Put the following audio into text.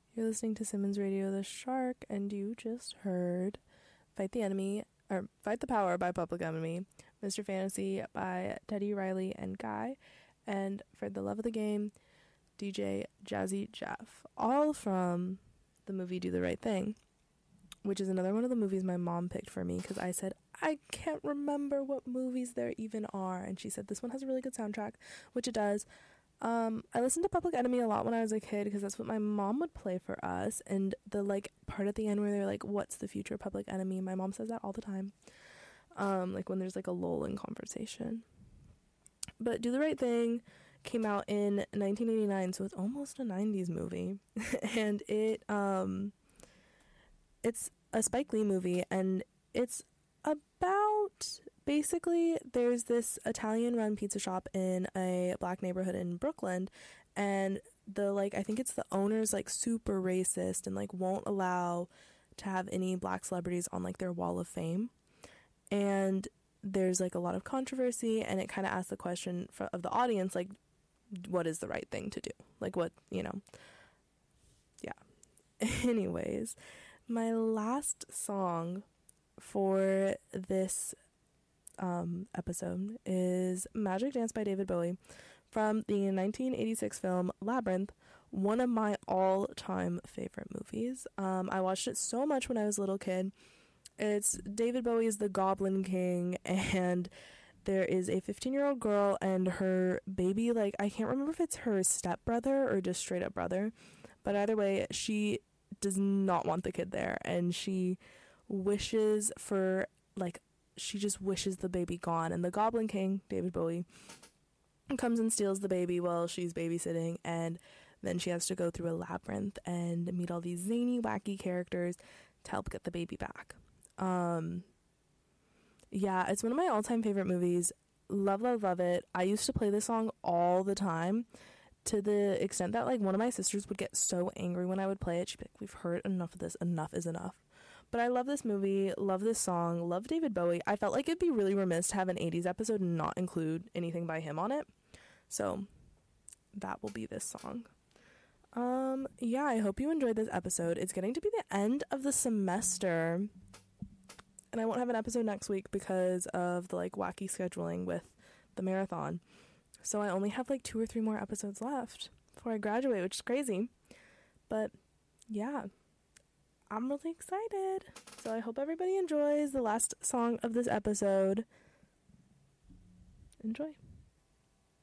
You're listening to Simmons Radio the Shark, and you just heard Fight the Enemy, or Fight the Power by Public Enemy, Mr. Fantasy by Teddy Riley and Guy, and For the Love of the Game, DJ Jazzy Jeff. All from the movie Do the Right Thing, which is another one of the movies my mom picked for me because I said, I can't remember what movies there even are. And she said, this one has a really good soundtrack, which it does. I listened to Public Enemy a lot when I was a kid because that's what my mom would play for us. And the like part at the end where they're like, what's the future of Public Enemy? My mom says that all the time. Like when there's like a lull in conversation. But Do the Right Thing came out in 1989, so it's almost a 90s movie. And it's a Spike Lee movie, and it's about, basically, there's this Italian-run pizza shop in a black neighborhood in Brooklyn, and I think it's the owner's, super racist and, won't allow to have any black celebrities on, their wall of fame. And there's, a lot of controversy, and it kind of asks the question of the audience, what is the right thing to do? Yeah. Anyways, my last song for this episode is Magic Dance by David Bowie from the 1986 film Labyrinth, one of my all-time favorite movies. I watched it so much when I was a little kid. It's David Bowie's The Goblin King, and there is a 15-year-old girl and her baby, I can't remember if it's her stepbrother or just straight up brother, but either way, she does not want the kid there, and she wishes for, she just wishes the baby gone, and the Goblin King, David Bowie, comes and steals the baby while she's babysitting, and then she has to go through a labyrinth and meet all these zany, wacky characters to help get the baby back. Yeah, it's one of my all-time favorite movies. Love, love, love it. I used to play this song all the time, to the extent that, one of my sisters would get so angry when I would play it. She'd be like, we've heard enough of this. Enough is enough. But I love this movie, love this song, love David Bowie. I felt like it'd be really remiss to have an 80s episode and not include anything by him on it. So that will be this song. Yeah, I hope you enjoyed this episode. It's getting to be the end of the semester, and I won't have an episode next week because of the wacky scheduling with the marathon. So I only have 2 or 3 more episodes left before I graduate, which is crazy. But yeah, I'm really excited. So I hope everybody enjoys the last song of this episode. Enjoy.